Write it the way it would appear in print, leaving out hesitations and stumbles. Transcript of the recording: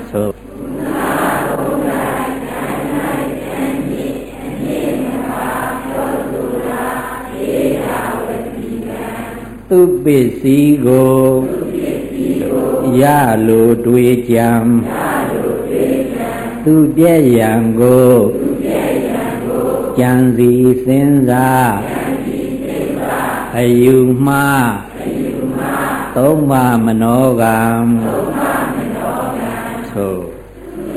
သို့သူပစ္စည်းကိုရလိုတွေးကြံသူပြည့်ရန်ကိုကြံစီစဉ်းစားအယူမှားသုံးပါမနောကံသို့